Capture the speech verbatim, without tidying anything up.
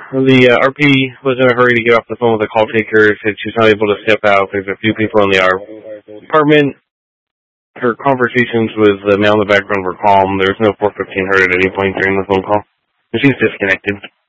The uh, R P was in a hurry to get off the phone with the call taker, said she's not able to step out. There's a few people in the apartment. Her conversations with the male in the background were calm. There was no four fifteen heard at any point during the phone call. And she's disconnected.